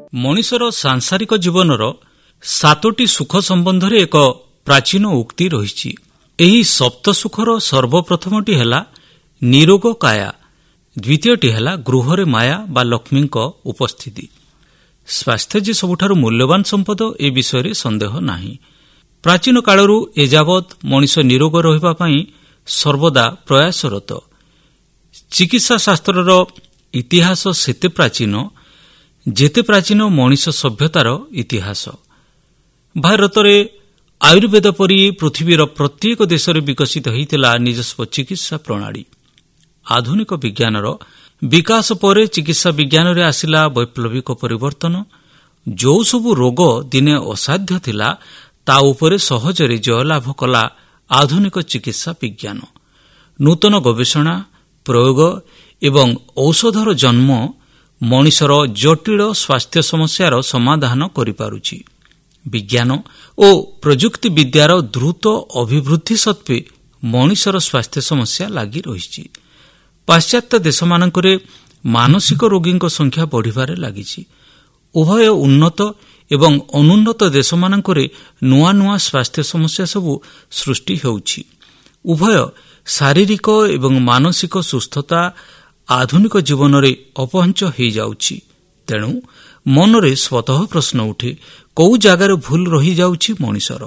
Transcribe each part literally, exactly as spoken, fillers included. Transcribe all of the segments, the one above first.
ମଣିଷର ସାଂସାରିକ ଜୀବନର ସାତୋଟି ସୁଖ ସମ୍ବନ୍ଧରେ ଏକ ପ୍ରାଚୀନ ଉକ୍ତି ରହିଛି। ଏହି ସପ୍ତ ସୁଖର ସର୍ବପ୍ରଥମଟି ହେଲା ନିରୋଗ କାୟା, ଦ୍ୱିତୀୟଟି ହେଲା ଗୃହରେ ମାୟା ବା ଲକ୍ଷ୍ମୀଙ୍କ ଉପସ୍ଥିତି। ସ୍ୱାସ୍ଥ୍ୟ ଯେ ସବୁଠାରୁ ମୂଲ୍ୟବାନ ସମ୍ପଦ ଏ ବିଷୟରେ ସନ୍ଦେହ ନାହିଁ। ପ୍ରାଚୀନ କାଳରୁ ଏଯାବତ୍ ମଣିଷ ନିରୋଗ ରହିବା ପାଇଁ ସର୍ବଦା ପ୍ରୟାସରତ। ଚିକିତ୍ସା ଶାସ୍ତ୍ରର ଇତିହାସ ସେତେ ପ୍ରାଚୀନ ଯେତେ ପ୍ରାଚୀନ ମଣିଷ ସଭ୍ୟତାର ଇତିହାସ। ଭାରତରେ ଆୟୁର୍ବେଦ ପରି ପୃଥିବୀର ପ୍ରତ୍ୟେକ ଦେଶରେ ବିକଶିତ ହୋଇଥିଲା ନିଜସ୍ୱ ଚିକିତ୍ସା ପ୍ରଣାଳୀ। ଆଧୁନିକ ବିଜ୍ଞାନର ବିକାଶ ପରେ ଚିକିତ୍ସା ବିଜ୍ଞାନରେ ଆସିଲା ବୈପ୍ଳବିକ ପରିବର୍ତ୍ତନ। ଯେଉଁ ସବୁ ରୋଗ ଦିନେ ଅସାଧ୍ୟ ଥିଲା ତା ଉପରେ ସହଜରେ ଜୟଲାଭ କଲା ଆଧୁନିକ ଚିକିତ୍ସା ବିଜ୍ଞାନ। ନୂତନ ଗବେଷଣା, ପ୍ରୟୋଗ ଏବଂ ଔଷଧର ଜନ୍ମ ମଣିଷର ଜଟିଳ ସ୍ୱାସ୍ଥ୍ୟ ସମସ୍ୟାର ସମାଧାନ କରିପାରୁଛି। ବିଜ୍ଞାନ ଓ ପ୍ରଯୁକ୍ତି ବିଦ୍ୟାର ଦ୍ରୁତ ଅଭିବୃଦ୍ଧି ସତ୍ତ୍ୱେ ମଣିଷର ସ୍ୱାସ୍ଥ୍ୟ ସମସ୍ୟା ଲାଗି ରହିଛି। ପାଶ୍ଚାତ୍ୟ ଦେଶମାନଙ୍କରେ ମାନସିକ ରୋଗୀଙ୍କ ସଂଖ୍ୟା ବଢ଼ିବାରେ ଲାଗିଛି। ଉଭୟ ଉନ୍ନତ ଏବଂ ଅନୁନ୍ନତ ଦେଶମାନଙ୍କରେ ନୂଆ ନୂଆ ସ୍ୱାସ୍ଥ୍ୟ ସମସ୍ୟା ସବୁ ସୃଷ୍ଟି ହେଉଛି। ଉଭୟ ଶାରୀରିକ ଏବଂ ମାନସିକ ସୁସ୍ଥତା ଆଧୁନିକ ଜୀବନରେ ଅପହଞ୍ଚ ହୋଇଯାଉଛି। ତେଣୁ ମନରେ ସ୍ୱତଃ ପ୍ରଶ୍ନ ଉଠେ, କେଉଁ ଜାଗାରେ ଭୁଲ ରହିଯାଉଛି ମଣିଷର?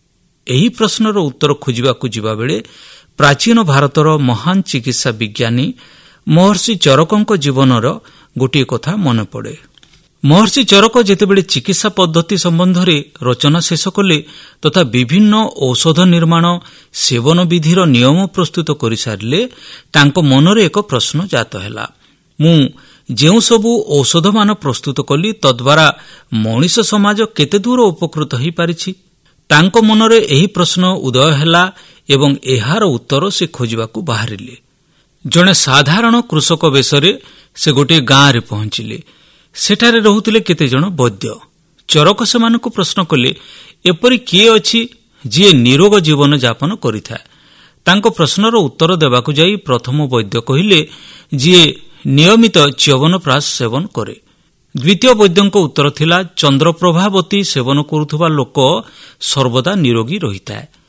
ଏହି ପ୍ରଶ୍ନର ଉତ୍ତର ଖୋଜିବାକୁ ଯିବାବେଳେ ପ୍ରାଚୀନ ଭାରତର ମହାନ ଚିକିତ୍ସା ବିଜ୍ଞାନୀ ମହର୍ଷି ଚରକଙ୍କ ଜୀବନର ଗୋଟିଏ କଥା ମନେ ପଡ଼େ। ମହର୍ଷି ଚରକ ଯେତେବେଳେ ଚିକିତ୍ସା ପଦ୍ଧତି ସମ୍ବନ୍ଧରେ ରଚନା ଶେଷ କଲେ ତଥା ବିଭିନ୍ନ ଔଷଧ ନିର୍ମାଣ ସେବନ ବିଧିର ନିୟମ ପ୍ରସ୍ତୁତ କରିସାରିଲେ, ତାଙ୍କ ମନରେ ଏକ ପ୍ରଶ୍ନ ଜାତ ହେଲା, ମୁଁ ଯେଉଁସବୁ ଔଷଧମାନ ପ୍ରସ୍ତୁତ କଲି ତଦ୍ୱାରା ମଣିଷ ସମାଜ କେତେ ଦୂର ଉପକୃତ ହୋଇପାରିଛି? ତାଙ୍କ ମନରେ ଏହି ପ୍ରଶ୍ନ ଉଦୟ ହେଲା ଏବଂ ଏହାର ଉତ୍ତର ସେ ଖୋଜିବାକୁ ବାହାରିଲେ। ଜଣେ ସାଧାରଣ କୃଷକ ବେଶରେ ସେ ଗୋଟିଏ ଗାଁରେ ପହଞ୍ଚିଲେ। ସେଠାରେ ରହୁଥିଲେ କେତେଜଣ ବୈଦ୍ୟ। ଚରକ ସେମାନଙ୍କୁ ପ୍ରଶ୍ନ କଲେ, ଏପରି କିଏ ଅଛି ଯିଏ ନିରୋଗ ଜୀବନ ଯାପନ କରିଥାଏ? ତାଙ୍କ ପ୍ରଶ୍ନର ଉତ୍ତର ଦେବାକୁ ଯାଇ ପ୍ରଥମ ବୈଦ୍ୟ କହିଲେ, ଯିଏ ନିୟମିତ ଚ୍ୟବନପ୍ରାଶ ସେବନ କରେ। ଦ୍ୱିତୀୟ ବୈଦ୍ୟଙ୍କ ଉତ୍ତର ଥିଲା, ଚନ୍ଦ୍ରପ୍ରଭାବତୀ ସେବନ କରୁଥିବା ଲୋକ ସର୍ବଦା ନିରୋଗୀ ରହିଥାଏ।